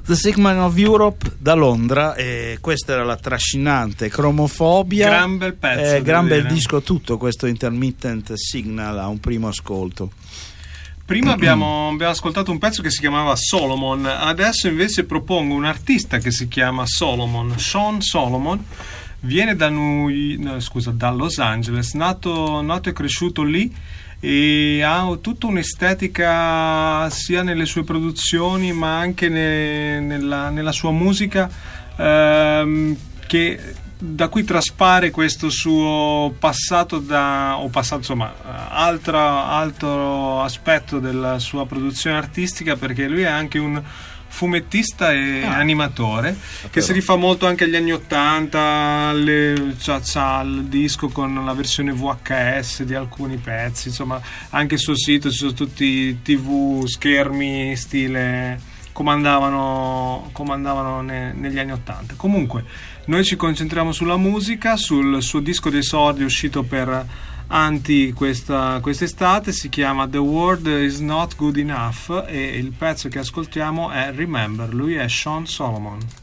The Sigma of Europe da Londra, e questa era la trascinante Cromofobia. Gran bel pezzo, gran bel disco, tutto questo Intermittent Signal a un primo ascolto. Prima abbiamo ascoltato un pezzo che si chiamava Solomon, adesso invece propongo un artista che si chiama Solomon, Sean Solomon. Viene da Los Angeles, nato e cresciuto lì, e ha tutta un'estetica sia nelle sue produzioni ma anche nella sua musica, che da cui traspare questo suo passato altro aspetto della sua produzione artistica, perché lui è anche un fumettista e animatore che si rifà molto anche agli anni 80, c'ha il disco con la versione VHS di alcuni pezzi, insomma anche il suo sito ci sono tutti TV, schermi stile comandavano negli anni 80. Comunque noi ci concentriamo sulla musica, sul suo disco d'esordio uscito per Anti quest'estate, si chiama The World Is Not Good Enough, e il pezzo che ascoltiamo è Remember. Lui è Sean Solomon.